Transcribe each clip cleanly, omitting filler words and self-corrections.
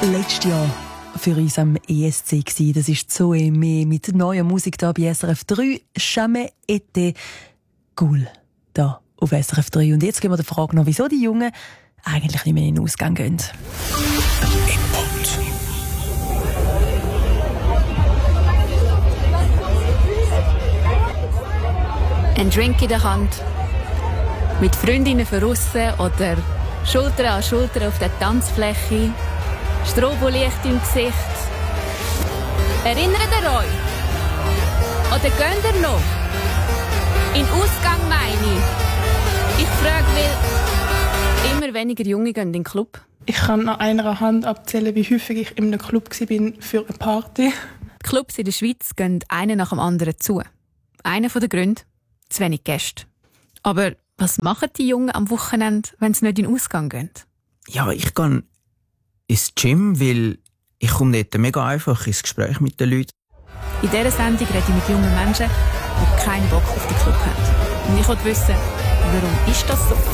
Letztes Jahr für uns am ESC gsi. Das ist Zoe Mee mit neuer Musik hier bei SRF 3. Jamais été cool. Da auf SRF 3. Und jetzt gehen wir der Frage nach, wieso die Jungen eigentlich nicht mehr in den Ausgang gehen. Ein Drink in der Hand, mit Freundinnen von aussen oder Schulter an Schulter auf der Tanzfläche, Strobolicht im Gesicht. Erinnert ihr euch? Oder geht ihr noch? In Ausgang meine ich. Ich frage, weil immer weniger Junge gehen in den Club. Ich kann an einer Hand abzählen, wie häufig ich in einem Club war für eine Party. Die Clubs in der Schweiz gehen einer nach dem anderen zu. Einer der Gründe: zu wenig Gäste. Aber was machen die Jungen am Wochenende, wenn sie nicht in den Ausgang gehen? Ja, ich gehe ins Gym, weil ich komme dort mega einfach ins Gespräch mit den Leuten. In dieser Sendung rede ich mit jungen Menschen, die keinen Bock auf den Club haben. Und ich wollte wissen, warum ist das so?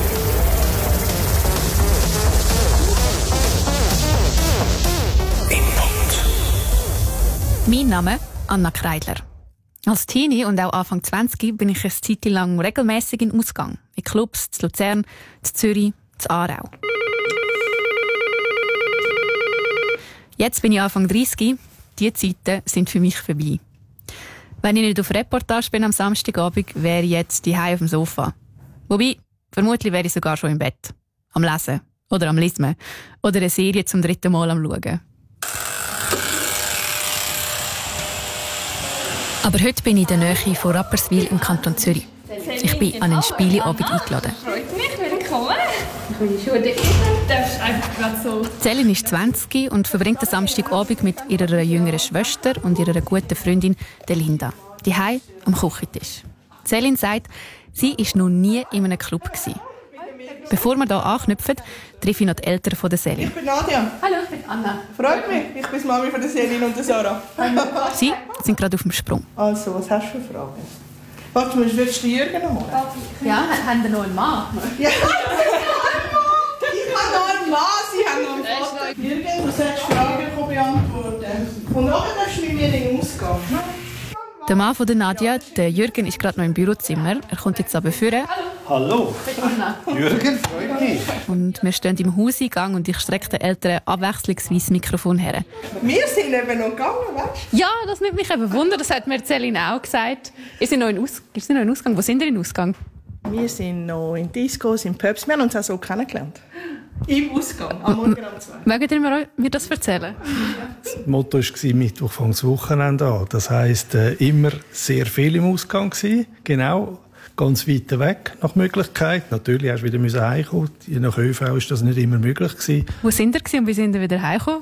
Mein Name Anna Kreidler. Als Teenie und auch Anfang 20 bin ich eine Zeit lang regelmässig in Ausgang. In Clubs in Luzern, in Zürich, in Aarau. Jetzt bin ich Anfang 30. Diese Zeiten sind für mich vorbei. Wenn ich nicht auf Reportage bin am Samstagabend, wäre ich jetzt daheim auf dem Sofa. Wobei, vermutlich wäre ich sogar schon im Bett. Am Lesen. Oder am Lismen. Oder eine Serie zum 3. Mal am Schauen. Aber heute bin ich in der Nähe von Rapperswil im Kanton Zürich. Ich bin an einen Spieleabend eingeladen. Freut mich, willkommen. Ich bin schon da. Darfst einfach gerade so. Celine ist 20 und verbringt den Samstagabend mit ihrer jüngeren Schwester und ihrer guten Freundin, der Linda, daheim am Küchentisch. Celine sagt, sie war noch nie in einem Club gewesen. Bevor wir hier anknüpfen, treffe ich noch die Eltern von der Celine. Ich bin Nadia. Hallo, ich bin Anna. Freut mich. Ich bin die Mami von der Celine und der Sarah. Sie sind gerade auf dem Sprung. Also, was hast du für Fragen? Warte, willst du die Jürgen noch holen? Ja, haben Sie noch einen Mann? Ja. Ich habe noch einen Mann, Sie haben noch einen Vater. Jürgen, du sollst Fragen beantworten. Und nachher darfst du mit mir in den Ausgang. Der Mann von der Nadia, der Jürgen, ist gerade noch im Bürozimmer. Er kommt jetzt aber führen. Hallo. Jürgen, freut mich. Und wir stehen im Hauseingang und ich strecke den Eltern abwechslungsweise das Mikrofon her. Wir sind eben noch gegangen, weißt du? Ja, das nimmt mich eben Wunder. Das hat mir Celine auch gesagt. Ihr seid noch in Ausgang. Wo sind ihr in Ausgang? Wir sind noch in Discos, in Pubs. Wir haben uns auch so kennengelernt. Im Ausgang, am Morgen um 2. Mögt ihr mir das erzählen? Das Motto war Mittwoch fängt das Wochenende an. Das heisst, immer sehr viel im Ausgang gewesen. Genau, ganz weit weg nach Möglichkeit. Natürlich hast du wieder heimkommen. Je nach ÖV war das nicht immer möglich gewesen. Wo sind ihr und wie sind ihr wieder heimgekommen?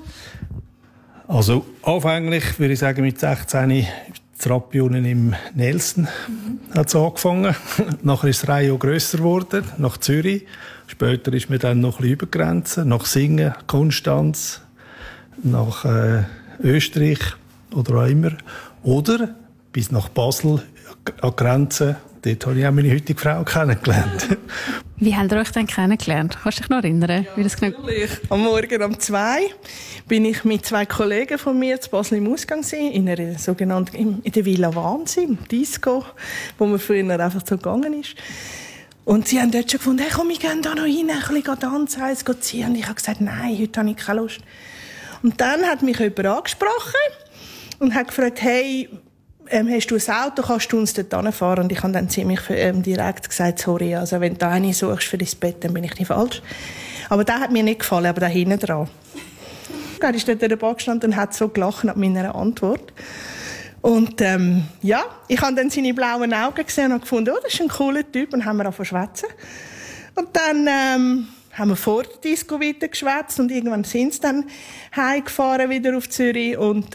Also anfänglich würde ich sagen, mit 16 das Rapionen im Nelson hat es angefangen. Nachher ist das Rayo grösser geworden, nach Zürich. Später ist man dann noch ein bisschen über die Grenze, nach Singen, Konstanz, nach Österreich oder auch immer. Oder bis nach Basel, an die Grenze. Dort habe ich auch meine heutige Frau kennengelernt. Wie habt ihr euch denn kennengelernt? Kannst du dich noch erinnern? Wie das Am Morgen um 2 bin ich mit 2 Kollegen von mir zu Basel im Ausgang gewesen, in einer sogenannten, in der Villa Wahnsinn, Disco, wo man früher einfach so gegangen ist. Und sie haben dort schon gefunden, hey, komm, wir gehen da noch rein, ein bisschen tanzen, eins ziehen. Und ich habe gesagt, nein, heute habe ich keine Lust. Und dann hat mich jemand angesprochen und hat gefragt, hey, hast du ein Auto, kannst du uns dort hinfahren? Und ich habe dann ziemlich direkt gesagt, sorry, also wenn du eine suchst für dein Bett, dann bin ich nicht falsch. Aber der hat mir nicht gefallen, aber da hinten dran. Er ist dort in der Bar gestanden und hat so gelacht nach meiner Antwort. Und ja, ich habe dann seine blauen Augen gesehen und habe gefunden, oh, das ist ein cooler Typ, und haben wir angefangen zu schwätzen. Und dann haben wir vor der Disco weiter geschwätzt und irgendwann sind sie dann heimgefahren wieder auf Zürich und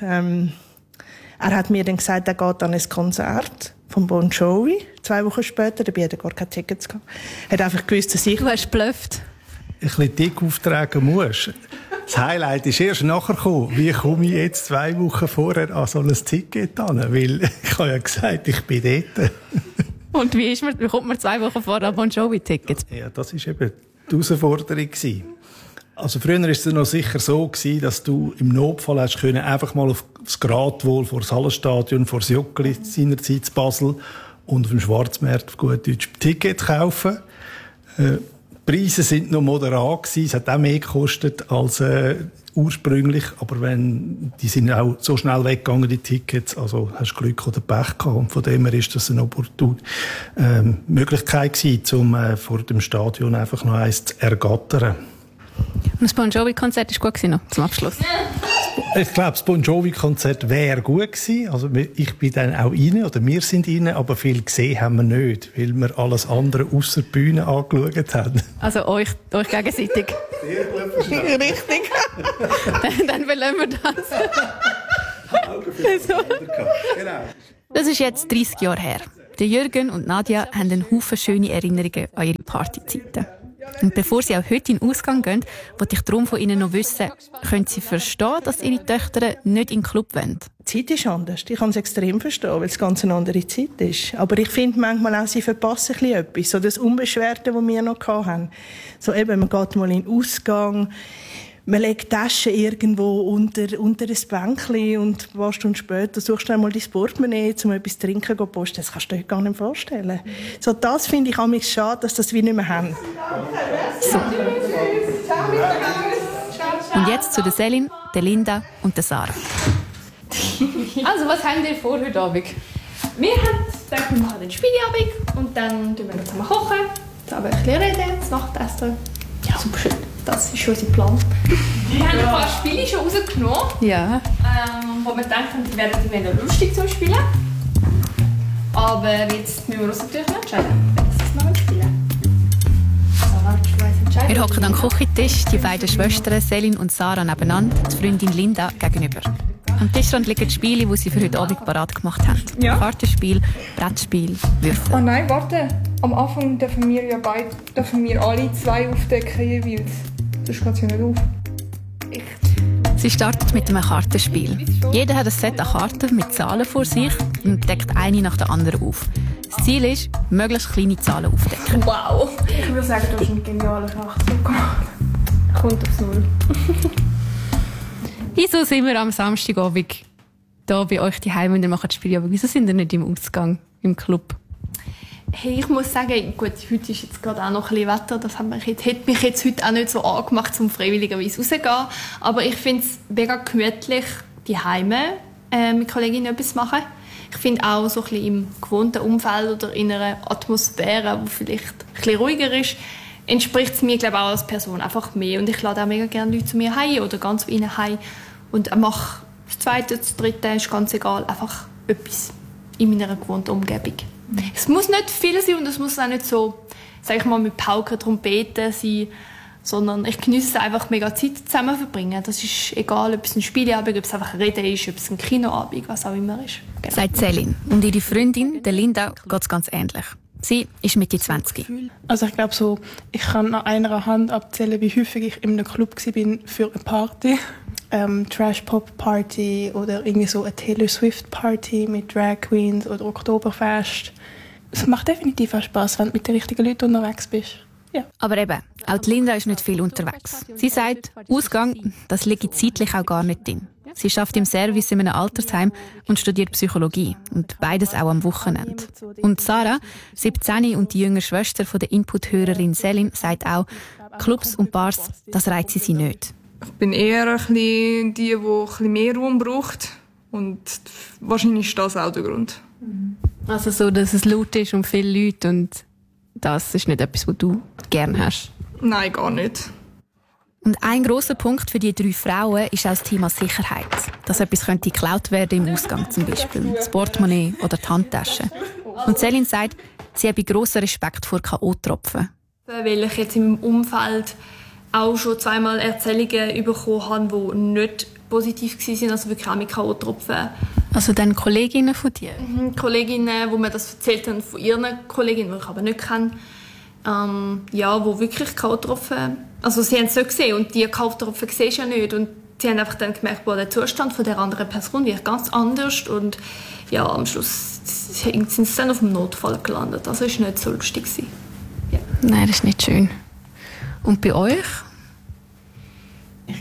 er hat mir dann gesagt, er geht an ein Konzert von Bon Jovi. 2 Wochen später, dabei hat er gar keine Tickets gehabt. Er hat einfach gewusst, dass ich... Du hast geblufft. Ein bisschen dick auftragen musst. Das Highlight ist erst nachher gekommen. Wie komme ich jetzt 2 Wochen vorher an so ein Ticket an? Weil ich habe ja gesagt, ich bin dort. Und wie kommt man 2 Wochen vorher an Bon Jovi-Tickets? Ja, das war eben die Herausforderung. Also früher war es noch sicher so gewesen, dass du im Notfall hast können, einfach mal aufs Gradwohl vor das Hallenstadion, vor das Joggeli seinerzeit zu Basel und auf dem Schwarzmarkt auf gut Deutsch Ticket kaufen. Die Preise sind noch moderat gewesen. Es hat auch mehr gekostet als ursprünglich, aber die sind auch so schnell weggegangen, die Tickets, also hast du Glück oder Pech gehabt. Und von dem her ist das eine opportune Möglichkeit gewesen, um vor dem Stadion einfach noch eins zu ergattern. Und das Bon Jovi-Konzert war gut noch, zum Abschluss. Ich glaube, das Bon Jovi-Konzert wäre gut gewesen. Also ich bin dann auch rein, oder wir sind rein, aber viel gesehen haben wir nicht, weil wir alles andere ausser die Bühne angeschaut haben. Also euch gegenseitig. Sehr gut verstanden. Richtig. Dann verlassen wir das. Augen für das andere gehabt. Genau. Das ist jetzt 30 Jahre her. Der Jürgen und Nadja haben einen Haufen schöne Erinnerungen an ihre Partyzeiten. Und bevor sie auch heute in den Ausgang gehen, wollte ich darum von ihnen noch wissen, können sie verstehen, dass ihre Töchter nicht in den Club wollen? Die Zeit ist anders. Ich kann es extrem verstehen, weil es ganz eine andere Zeit ist. Aber ich finde manchmal auch, sie verpassen ein bisschen etwas. So das Unbeschwerte, das wir noch hatten. So eben, man geht mal in den Ausgang, man legt Taschen irgendwo unter ein Bänkchen und ein paar Stunden später suchst du einmal dein Portemonnaie, um etwas zu trinken zu posten. Das kannst du dir gar nicht vorstellen. So, das finde ich manchmal schade, dass das wir nicht mehr haben. So. Und jetzt zu der Selin, der Linda und der Sarah. Also, was haben wir vor heute Abend? Wir haben gedacht, wir machen den Spieleabend und dann kochen wir zusammen kochen, dann ein bisschen reden, das Nachtessen. Ja, super schön. Das ist unser Plan. Wir haben ein paar Spiele schon rausgenommen, Ja. wo wir denken, die werden noch lustig zum Spielen. Aber jetzt müssen wir uns natürlich noch entscheiden, was wir noch spielen. Wir hocken am Küchentisch, die beiden Schwestern Selin und Sarah nebeneinander, die Freundin Linda gegenüber. Am Tischrand liegen die Spiele, die sie für heute Abend parat gemacht haben. Ja. Kartenspiel, Brettspiel, Würfel. Oh nein, warte. Am Anfang dürfen wir alle 2 aufdecken jeweils. Sonst geht es ja nicht auf. Sie startet mit einem Kartenspiel. Jeder hat ein Set an Karten mit Zahlen vor sich und deckt eine nach der anderen auf. Das Ziel ist, möglichst kleine Zahlen aufdecken. Wow! Ich würde sagen, du hast einen genialen Schachzug gemacht. Kommt aufs Null. Wieso sind wir am Samstagabend hier bei euch daheim und ihr macht das Spiel? Aber wieso sind wir nicht im Ausgang, im Club? Hey, ich muss sagen, gut, heute ist jetzt gerade auch noch ein bisschen Wetter. Das hat mich jetzt heute auch nicht so angemacht, zum freiwilligerweise rauszugehen. Aber ich finde es mega gemütlich, daheim mit Kolleginnen etwas zu machen. Ich finde auch so ein bisschen im gewohnten Umfeld oder in einer Atmosphäre, die vielleicht ein bisschen ruhiger ist, entspricht es mir, glaube ich, auch als Person einfach mehr. Und ich lade auch mega gerne Leute zu mir heim oder ganz wie ihnen heim. Und mache das Zweite, das Dritte, ist ganz egal, einfach etwas in meiner gewohnten Umgebung. Es muss nicht viel sein und es muss auch nicht so, sag ich mal, mit Pauken, Trompeten sein, sondern ich genieße es einfach, mega Zeit zusammen verbringen. Das ist egal, ob es ein Spieleabend, ob es einfach ein Reden ist, ob es ein Kinoabend, was auch immer ist. Genau. Sagt Selin. Und ihre Freundin, der Linda, geht es ganz ähnlich. Sie ist Mitte 20. Also ich glaube so, ich kann an einer Hand abzählen, wie häufig ich in einem Club war für eine Party. Trash-Pop-Party oder irgendwie so eine Taylor Swift-Party mit Drag Queens oder Oktoberfest. Es macht definitiv auch Spass, wenn du mit den richtigen Leuten unterwegs bist. Ja. Aber eben, auch die Linda ist nicht viel unterwegs. Sie sagt, Ausgang, das liegt zeitlich auch gar nicht drin. Sie arbeitet im Service in einem Altersheim und studiert Psychologie. Und beides auch am Wochenende. Und Sarah, 17 und die jüngere Schwester von der Input-Hörerin Selin, sagt auch, Clubs und Bars, das reizt sie nicht. Ich bin eher ein bisschen die ein bisschen mehr Raum braucht. Und wahrscheinlich ist das auch der Grund. Also so, dass es laut ist und viele Leute und das ist nicht etwas, was du gerne hast? Nein, gar nicht. Und ein grosser Punkt für die 3 Frauen ist auch das Thema Sicherheit. Dass etwas könnte geklaut werden im Ausgang, zum Beispiel das Portemonnaie oder die Handtasche. Und Selin sagt, sie habe grossen Respekt vor K.O.-Tropfen. Weil ich jetzt im Umfeld auch schon 2-mal Erzählungen bekommen habe, die nicht positiv waren, also wirklich auch mit K.O.-Tropfen. Also dann Kolleginnen von dir? Kolleginnen, die mir das erzählt haben von ihren Kolleginnen, die ich aber nicht kenne. Ja, die wirklich K.O.-Tropfen, also sie haben es nicht gesehen und die K.O.-Tropfen siehst du ja nicht. Und sie haben einfach dann gemerkt, boah, der Zustand von der anderen Person wird ganz anders und ja, am Schluss sind sie dann auf dem Notfall gelandet. Also es war nicht so lustig. Ja. Nein, das ist nicht schön. Und bei euch?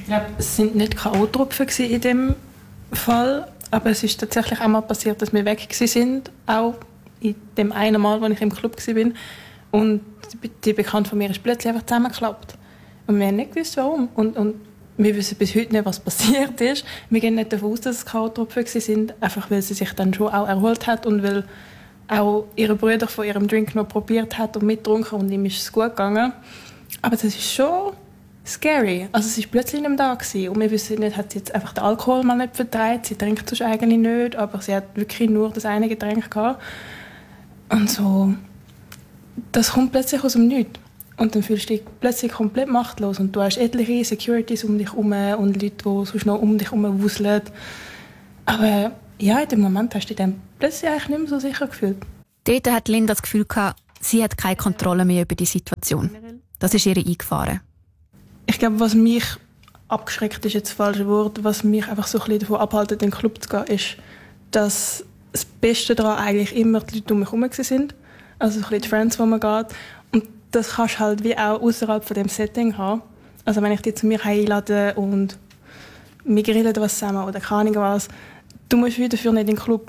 Ich glaube, es waren nicht K.O.-Tropfen in dem Fall, aber es ist tatsächlich einmal passiert, dass wir weg waren, auch in dem einen Mal, als ich im Club war. Und die Bekannte von mir ist plötzlich einfach zusammengeklappt. Und wir haben nicht gewusst, warum. Und wir wissen bis heute nicht, was passiert ist. Wir gehen nicht davon aus, dass es K.O.-Tropfen waren, einfach weil sie sich dann schon auch erholt hat und weil auch ihre Bruder von ihrem Drink noch probiert hat und mitgetrunken und ihm ist es gut gegangen. Aber das ist schon scary. Also sie war plötzlich nicht mehr da gewesen. Und wir wissen nicht, hat sie jetzt einfach den Alkohol mal nicht vertreibt. Sie trinkt sonst eigentlich nicht, aber sie hat wirklich nur das eine Getränk gehabt. Und so, das kommt plötzlich aus dem Nichts. Und dann fühlst du dich plötzlich komplett machtlos. Und du hast etliche Securities um dich herum und Leute, die sonst noch um dich herum wuseln. Aber ja, in dem Moment hast du dich dann plötzlich eigentlich nicht mehr so sicher gefühlt. Dort hat Linda das Gefühl gehabt, sie hat keine Kontrolle mehr über die Situation. Das ist ihr eingefahren. Ich glaube, was mich abgeschreckt ist jetzt das falsche Wort, was mich einfach so ein bisschen davon abhält, in den Club zu gehen, ist, dass das Beste daran eigentlich immer die Leute um mich herum waren. Also so ein bisschen die Friends, wo man geht. Und das kannst du halt wie auch außerhalb von dem Setting haben. Also wenn ich dich zu mir einlade und wir grillen was zusammen oder keine Ahnung was, du musst wieder für nicht in den Club.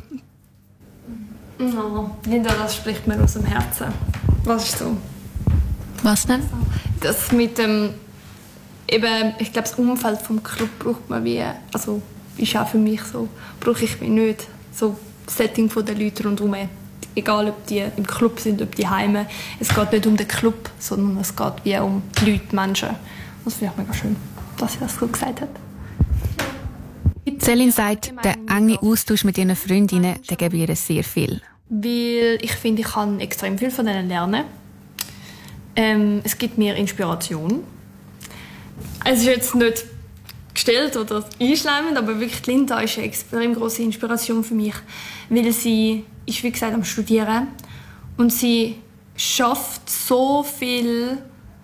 No, Linda, das spricht mir aus dem Herzen. Was ist so? Was denn? Das mit dem, eben, ich glaube, das Umfeld vom Club braucht man wie, also ist auch für mich so, brauche ich wie nicht so das Setting der Leute rundherum. Egal, ob die im Club sind, ob die heime. Es geht nicht um den Club, sondern es geht wie um die Leute, die Menschen. Das finde ich mega schön, dass sie das so gesagt hat. Celine sagt, der enge Austausch mit ihren Freundinnen, der gibt ihr sehr viel. Weil ich finde, ich kann extrem viel von ihnen lernen. Es gibt mir Inspiration. Es ist jetzt nicht gestellt oder einschleimend, aber wirklich Linda ist eine extrem große Inspiration für mich, weil sie ist, wie gesagt, am Studieren und sie schafft so viel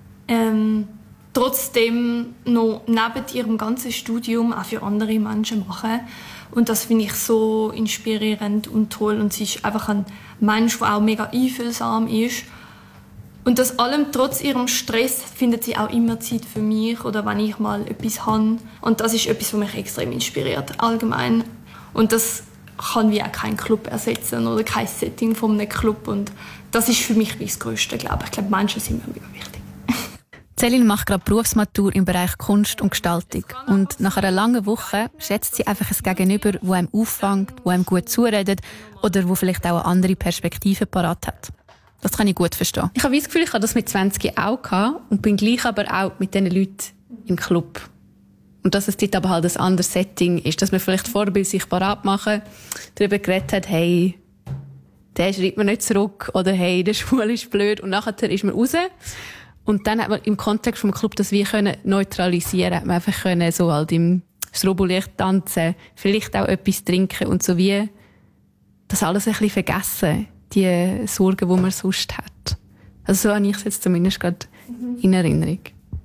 trotzdem noch neben ihrem ganzen Studium auch für andere Menschen machen. Und das finde ich so inspirierend und toll. Und sie ist einfach ein Mensch, der auch mega einfühlsam ist. Und das allem, trotz ihrem Stress, findet sie auch immer Zeit für mich oder wenn ich mal etwas habe. Und das ist etwas, was mich extrem inspiriert, allgemein. Und das kann wie auch kein Club ersetzen oder kein Setting von einem Club. Und das ist für mich das Größte, glaube ich. Ich glaube, Menschen sind mir mega wichtig. Celine macht gerade Berufsmatur im Bereich Kunst und Gestaltung. Und nach einer langen Woche schätzt sie einfach ein Gegenüber, das einem auffängt, das einem gut zuredet oder wo vielleicht auch eine andere Perspektive parat hat. Das kann ich gut verstehen. Ich habe das Gefühl, ich hatte das mit 20 auch gehabt und bin gleich aber auch mit diesen Leuten im Club. Und dass es dort aber halt ein anderes Setting ist, dass wir vielleicht vorher sich parat machen, darüber geredet hat, hey, der schreibt mir nicht zurück oder hey, der Schwul ist blöd und nachher ist man raus. Und dann hat man im Kontext vom Club das wie können neutralisieren, hat man einfach können so halt im Strobolicht tanzen, vielleicht auch etwas trinken und so wie das alles ein bisschen vergessen, die Sorgen, die man sonst hat. Also so habe ich es jetzt zumindest gerade in Erinnerung.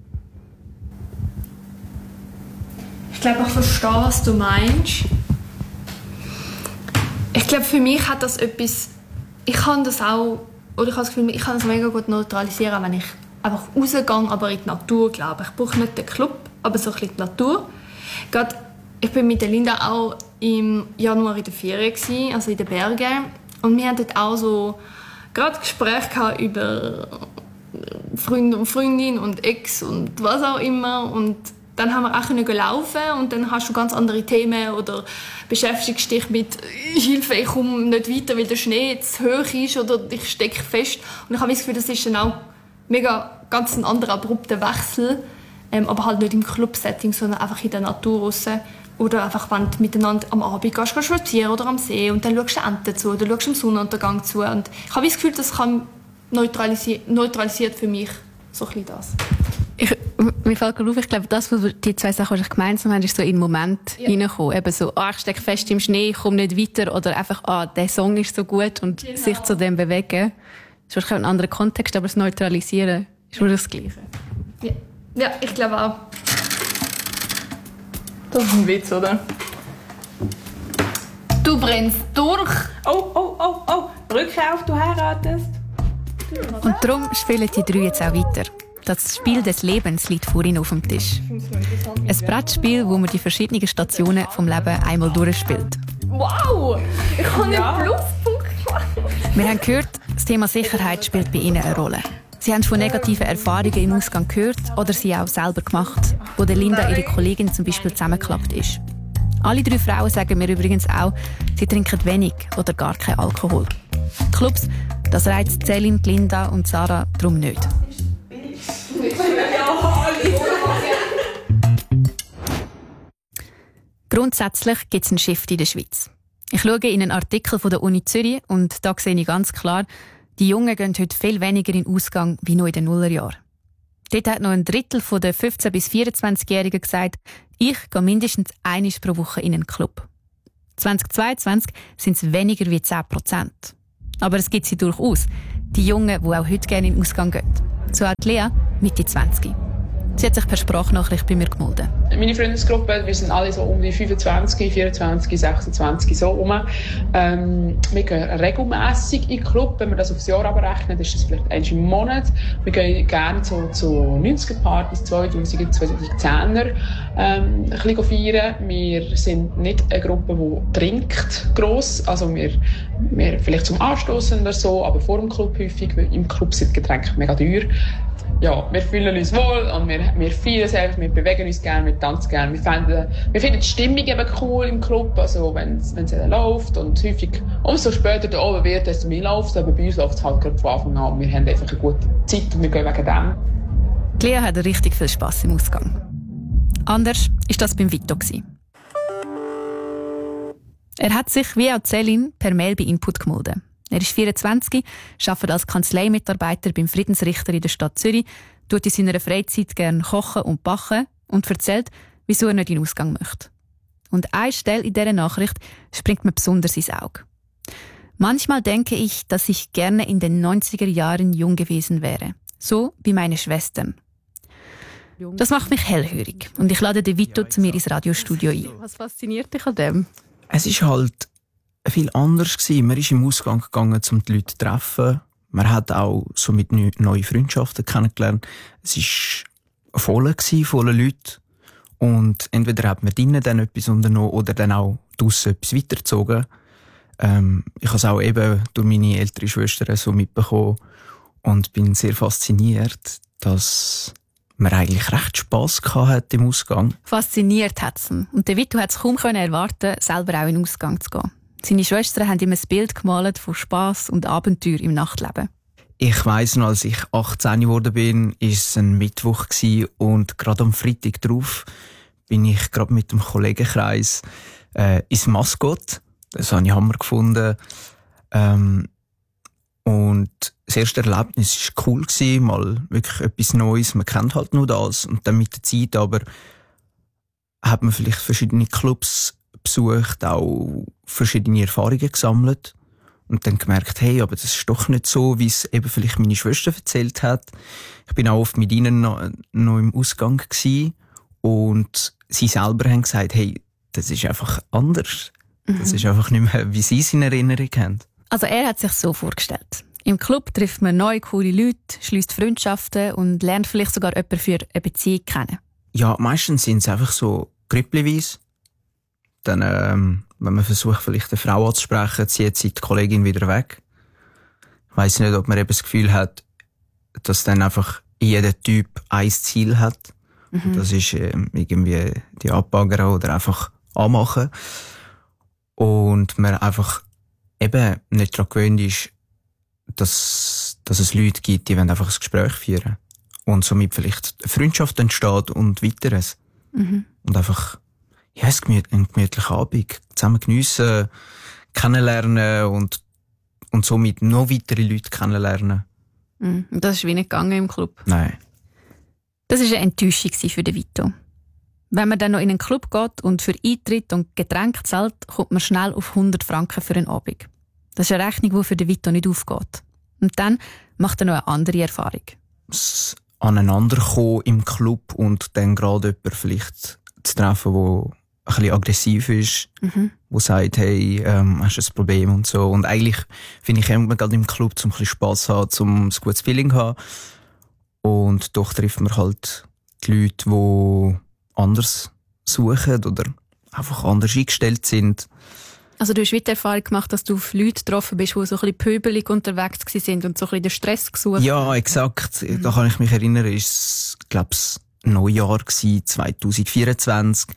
Ich glaube, ich verstehe, was du meinst. Ich glaube, für mich hat das etwas, ich kann das auch, oder ich habe das Gefühl, ich kann das mega gut neutralisieren, wenn ich einfach rausgehe, aber in die Natur, glaube ich. Ich brauche nicht den Club, aber so ein bisschen die Natur. Gerade, ich bin mit der Linda auch im Januar in der Ferien gewesen, also in den Bergen. Und wir haben dort auch so gerade Gespräche gehabt über Freund und Freundin und Ex und was auch immer. Und dann haben wir auch laufen und dann hast du ganz andere Themen oder beschäftigst dich mit Hilfe, ich komme nicht weiter, weil der Schnee zu hoch ist oder ich stecke fest. Und ich habe das Gefühl, das ist dann auch mega ganz ein anderer abrupter Wechsel, aber halt nicht im Club-Setting, sondern einfach in der Natur raus. Oder einfach, wenn du miteinander am Abend gehst spazieren oder am See und dann schaust du Enten zu oder schaust dem Sonnenuntergang zu. Und ich habe das Gefühl, das kann neutralisiert für mich so ein bisschen das. Mir fällt gerade auf, ich glaube, das, was die zwei Sachen, die ich gemeinsam haben, ist so in den Moment reinkommen. Eben so, ich stecke fest im Schnee, ich komme nicht weiter. Oder einfach, der Song ist so gut und sich zu dem bewegen. Das ist wahrscheinlich ein anderer Kontext, aber das Neutralisieren ist nur das Gleiche. Ja, ich glaube auch. Das ist ein Witz, oder? Du brennst durch. Oh. Rücke auf, du heiratest. Und darum spielen die drei jetzt auch weiter. Das Spiel des Lebens liegt vor ihnen auf dem Tisch. Ein Brettspiel, wo man die verschiedenen Stationen vom Leben einmal durchspielt. Wow! Ich habe einen Pluspunkt gemacht. Wir haben gehört, das Thema Sicherheit spielt bei ihnen eine Rolle. Sie haben von negativen Erfahrungen im Ausgang gehört oder sie auch selber gemacht, wo der Linda, ihre Kollegin, zum Beispiel zusammengeklappt ist. Alle 3 Frauen sagen mir übrigens auch, sie trinken wenig oder gar keinen Alkohol. Clubs, das reizt Celine, Linda und Sarah darum nicht. Grundsätzlich gibt es einen Shift in der Schweiz. Ich schaue in einen Artikel von der Uni Zürich und da sehe ich ganz klar, die Jungen gehen heute viel weniger in den Ausgang wie noch in den Nullerjahren. Dort hat noch ein Drittel der 15- bis 24-Jährigen gesagt, ich gehe mindestens einmal pro Woche in einen Club. 2022 sind es weniger wie 10%. Aber es gibt sie durchaus. Die Jungen, die auch heute gerne in den Ausgang gehen. So auch Lea, Mitte 20. Sie hat sich per Sprachnachricht bei mir gemeldet. Meine Freundesgruppe, wir sind alle so um die 25, 24, 26 so rum. Wir gehen regelmässig in den Club. Wenn wir das aufs Jahr abrechnen, ist das vielleicht einmal im Monat. Wir gehen gerne zu 90er-Partys, 2000er, 2010er ein bisschen feiern. Wir sind nicht eine Gruppe, die trinkt gross. Also wir vielleicht zum Anstoßen oder so, aber vor dem Club häufig, weil im Club sind die Getränke mega teuer. Ja, wir fühlen uns wohl und wir feiern selbst, wir bewegen uns gerne, wir tanzen gerne. Wir finden die Stimmung eben cool im Club, also wenn es läuft und häufig, umso später da oben wird, desto mehr läuft es, aber bei uns läuft es halt gerade von Anfang an. Wir haben einfach eine gute Zeit und wir gehen wegen dem. Lea hat richtig viel Spass im Ausgang. Anders war das beim Vito. Er hat sich, wie auch Celine, per Mail bei Input gemeldet. Er ist 24, arbeitet als Kanzleimitarbeiter beim Friedensrichter in der Stadt Zürich, tut in seiner Freizeit gerne kochen und backen und erzählt, wieso er nicht in den Ausgang möchte. Und eine Stelle in dieser Nachricht springt mir besonders ins Auge. Manchmal denke ich, dass ich gerne in den 90er Jahren jung gewesen wäre. So wie meine Schwestern. Das macht mich hellhörig und ich lade den Vito zu mir ins Radiostudio ein. Was fasziniert dich an dem? Es ist halt viel anders gewesen. Man ist im Ausgang gegangen, um die Leute zu treffen. Man hat auch so mit neue Freundschaften kennengelernt. Es war voller Leute. Und entweder hat man drinnen dann etwas unternommen oder dann auch draussen etwas weitergezogen. Ich habe es auch eben durch meine ältere Schwester so mitbekommen und bin sehr fasziniert, dass man eigentlich recht Spass hatte im Ausgang. Fasziniert hat es ihn. Und der Vito hat es kaum erwarten, selber auch in den Ausgang zu gehen. Seine Schwestern haben ihm ein Bild gemalt von Spass und Abenteuer im Nachtleben. Ich weiss noch, als ich 18 geworden bin, war es ein Mittwoch und gerade am Freitag drauf bin ich gerade mit dem Kollegenkreis ins Maskott. Das habe ich Hammer gefunden. Und das erste Erlebnis war cool, mal wirklich etwas Neues. Man kennt halt nur das. Und dann mit der Zeit aber hat man vielleicht verschiedene Clubs besucht, auch verschiedene Erfahrungen gesammelt und dann gemerkt, hey, aber das ist doch nicht so, wie es eben vielleicht meine Schwester erzählt hat. Ich bin auch oft mit ihnen noch im Ausgang gewesen und sie selber haben gesagt, hey, das ist einfach anders. Das ist einfach nicht mehr, wie sie es in Erinnerung haben. Also er hat sich so vorgestellt. Im Club trifft man neue, coole Leute, schließt Freundschaften und lernt vielleicht sogar jemanden für eine Beziehung kennen. Ja, meistens sind es einfach so grüppelweise. Dann, wenn man versucht, vielleicht eine Frau anzusprechen, zieht sie die Kollegin wieder weg. Ich weiss nicht, ob man eben das Gefühl hat, dass dann einfach jeder Typ ein Ziel hat. Mhm. Das ist irgendwie die Abbaggern oder einfach anmachen. Und man einfach eben nicht daran gewöhnt ist, dass es Leute gibt, die wollen einfach ein Gespräch führen. Und somit vielleicht eine Freundschaft entsteht und weiteres. Mhm. Und einfach ein gemütlicher Abend. Zusammen geniessen, kennenlernen und somit noch weitere Leute kennenlernen. Und das ist wie nicht gegangen im Club? Nein. Das war eine Enttäuschung für den Vito. Wenn man dann noch in einen Club geht und für Eintritt und Getränke zahlt, kommt man schnell auf 100 Franken für einen Abend. Das ist eine Rechnung, die für den Vito nicht aufgeht. Und dann macht er noch eine andere Erfahrung. Das Aneinanderkommen im Club und dann gerade jemanden vielleicht zu treffen, der ein bisschen aggressiv ist, der sagt, hey, hast du ein Problem und so. Und eigentlich finde ich immer gerade im Club, um ein bisschen Spass zu haben, um ein gutes Feeling zu haben. Und doch trifft man halt die Leute, die anders suchen oder einfach anders eingestellt sind. Also du hast wieder die Erfahrung gemacht, dass du auf Leute getroffen bist, die so ein bisschen pöbelig unterwegs waren und so ein bisschen den Stress gesucht haben? Ja, exakt. Da kann ich mich erinnern, es war, glaube ich, Neujahr 2024.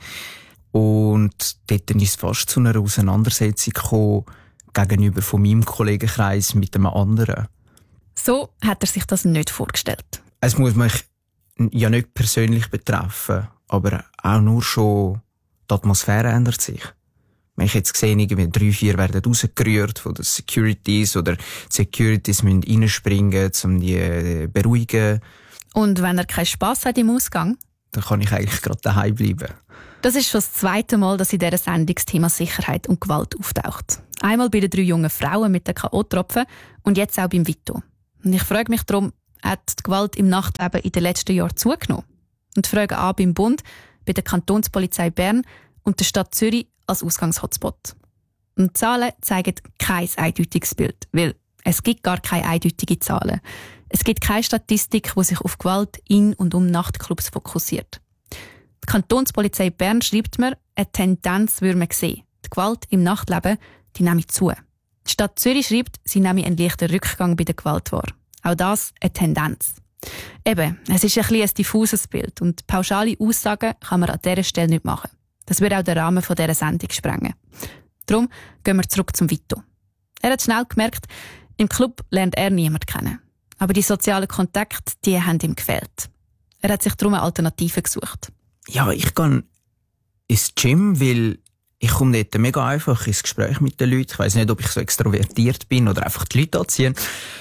Und dort ist es fast zu einer Auseinandersetzung gekommen, gegenüber von meinem Kollegenkreis mit einem anderen. So hat er sich das nicht vorgestellt. Es muss mich ja nicht persönlich betreffen, aber auch nur schon die Atmosphäre ändert sich. Wenn ich jetzt sehe, irgendwie 3-4 werden rausgerührt von den Securities oder die Securities müssen reinspringen, um die beruhigen. Und wenn er keinen Spass hat im Ausgang? Dann kann ich eigentlich gerade daheim bleiben. Das ist schon das zweite Mal, dass in dieser Sendung das Thema Sicherheit und Gewalt auftaucht. Einmal bei den 3 jungen Frauen mit den K.O.-Tropfen und jetzt auch beim Vito. Und ich frage mich darum, hat die Gewalt im Nachtleben in den letzten Jahren zugenommen? Und frage an beim Bund, bei der Kantonspolizei Bern und der Stadt Zürich als Ausgangshotspot. Und die Zahlen zeigen kein eindeutiges Bild, weil es gibt gar keine eindeutigen Zahlen. Es gibt keine Statistik, die sich auf Gewalt in und um Nachtclubs fokussiert. Die Kantonspolizei Bern schreibt mir, eine Tendenz würde man sehen. Die Gewalt im Nachtleben, die nehme zu. Die Stadt Zürich schreibt, sie nehme einen leichten Rückgang bei der Gewalt wahr. Auch das eine Tendenz. Eben, es ist ein diffuses Bild und pauschale Aussagen kann man an dieser Stelle nicht machen. Das würde auch den Rahmen dieser Sendung sprengen. Darum gehen wir zurück zum Vito. Er hat schnell gemerkt, im Club lernt er niemanden kennen. Aber die sozialen Kontakte, die haben ihm gefehlt. Er hat sich darum eine Alternative gesucht. Ja, ich gehe ins Gym, weil ich komme dort mega einfach ins Gespräch mit den Leuten. Ich weiss nicht, ob ich so extrovertiert bin oder einfach die Leute anziehen.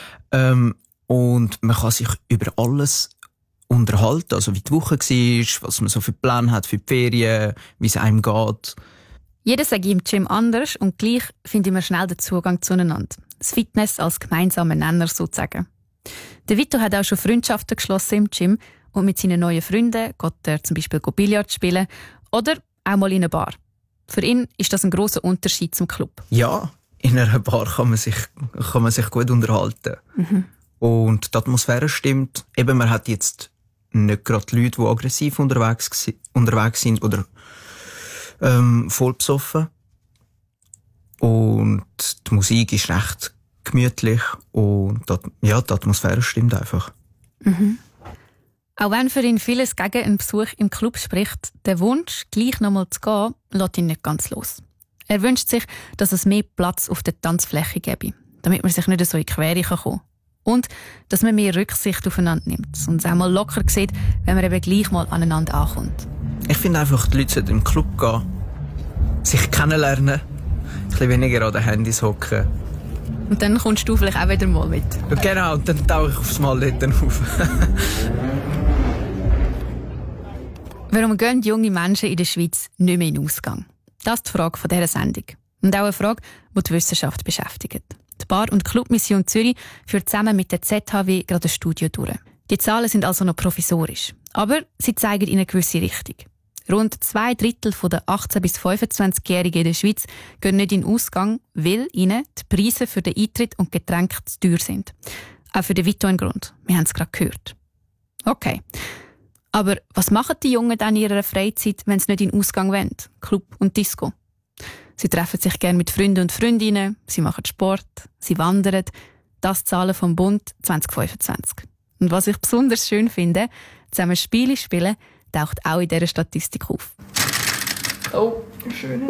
Und man kann sich über alles unterhalten, also wie die Woche war, was man so für Pläne hat für die Ferien, wie es einem geht. Jeder sagt im Gym anders und gleich finden wir schnell den Zugang zueinander. Das Fitness als gemeinsamer Nenner sozusagen. Der Vito hat auch schon Freundschaften geschlossen im Gym und mit seinen neuen Freunden geht er zum Beispiel Billard spielen oder auch mal in eine Bar. Für ihn ist das ein grosser Unterschied zum Club. Ja, in einer Bar kann man sich gut unterhalten. Mhm. Und die Atmosphäre stimmt. Eben, man hat jetzt nicht gerade Leute, die aggressiv unterwegs sind oder voll besoffen. Und die Musik ist recht gemütlich und die Atmosphäre stimmt einfach. Mhm. Auch wenn für ihn vieles gegen einen Besuch im Club spricht, der Wunsch, gleich nochmal zu gehen, lässt ihn nicht ganz los. Er wünscht sich, dass es mehr Platz auf der Tanzfläche gäbe, damit man sich nicht so in die Quere kommen kann. Und dass man mehr Rücksicht aufeinander nimmt und es auch mal locker sieht, wenn man eben gleich mal aneinander ankommt. Ich finde einfach, die Leute sollten in den Club gehen, sich kennenlernen, ein bisschen weniger an den Handys hocken. Und dann kommst du vielleicht auch wieder mal mit. Genau, und dann tauche ich aufs Mal dort auf. Warum gehen junge Menschen in der Schweiz nicht mehr in den Ausgang? Das ist die Frage dieser Sendung. Und auch eine Frage, die die Wissenschaft beschäftigt. Die Bar- und Clubmission Zürich führt zusammen mit der ZHW gerade eine Studie durch. Die Zahlen sind also noch provisorisch. Aber sie zeigen in eine gewisse Richtung. Rund 2/3 der 18- bis 25-Jährigen in der Schweiz gehen nicht in den Ausgang, weil ihnen die Preise für den Eintritt und Getränke zu teuer sind. Auch für den Vito ein Grund. Wir haben es gerade gehört. Okay. Aber was machen die Jungen dann in ihrer Freizeit, wenn sie nicht in den Ausgang wollen? Club und Disco. Sie treffen sich gerne mit Freunden und Freundinnen, sie machen Sport, sie wandern. Das Zahlen vom Bund 2025. Und was ich besonders schön finde, zusammen Spiele spielen, taucht auch in dieser Statistik auf. Oh, schön.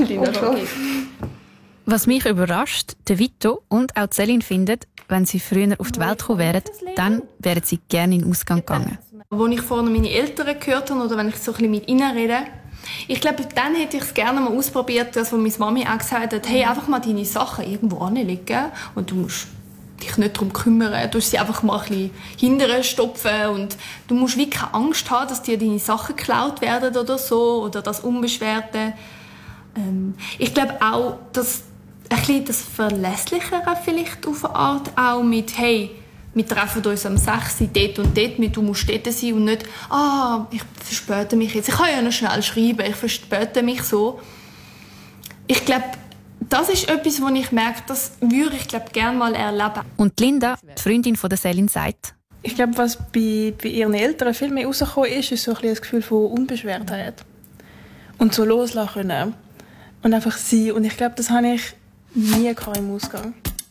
Was mich überrascht, der Vito und auch Celine finden, wenn sie früher auf die Welt gekommen wären, dann wären sie gerne in den Ausgang gegangen. Als ich vorne meine Eltern gehört habe oder wenn ich so ein bisschen mit ihnen rede, ich glaube, dann hätte ich es gerne mal ausprobiert, dass meine Mami auch gesagt hat, hey, einfach mal deine Sachen irgendwo anlegen und du musst dich nicht darum kümmern, du musst sie einfach mal ein bisschen hinterher stopfen und du musst wirklich keine Angst haben, dass dir deine Sachen geklaut werden oder so, oder das Unbeschwerte. Ich glaube auch, dass ein bisschen das Verlässlichere vielleicht auf eine Art auch mit, hey, wir treffen uns am 6 Uhr dort und dort, du musst dort sein und nicht, ich verspäte mich jetzt. Ich kann ja noch schnell schreiben, ich verspäte mich so. Ich glaube, das ist etwas, wo ich merke, das würde ich gerne mal erleben. Und Linda, die Freundin von der Celine, sagt, Ich glaube, was bei ihren Eltern viel mehr rausgekommen ist so ein bisschen das Gefühl von Unbeschwertheit. Und so loslassen können. Und einfach sein. Und ich glaube, das habe ich nie im Ausgang.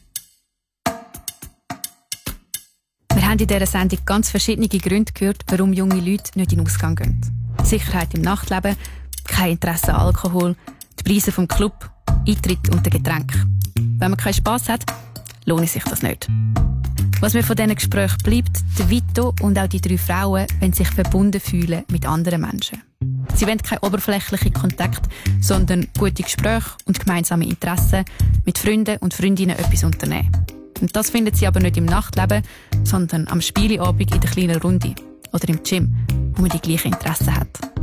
Wir haben in dieser Sendung ganz verschiedene Gründe gehört, warum junge Leute nicht in den Ausgang gehen. Sicherheit im Nachtleben, kein Interesse an Alkohol, die Preise vom Club, Eintritt und Getränk. Wenn man keinen Spass hat, lohnt sich das nicht. Was mir von diesen Gesprächen bleibt, der Vito und auch die 3 Frauen wollen sich verbunden fühlen mit anderen Menschen. Sie wollen keinen oberflächlichen Kontakt, sondern gute Gespräche und gemeinsame Interessen, mit Freunden und Freundinnen etwas unternehmen. Und das finden sie aber nicht im Nachtleben, sondern am Spieleabend in der kleinen Runde oder im Gym, wo man die gleichen Interessen hat.